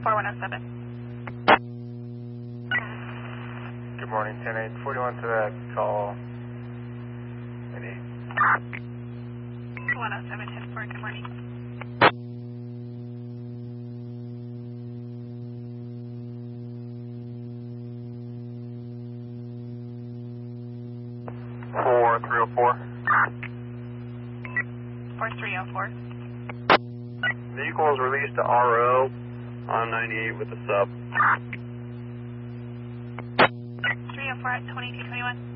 4107. Good morning, 10-8, 41 to that call. 107, 10-4, good morning. Four 304. 4304. Vehicle is released to RO on 98 with a sub. 304 at 2221.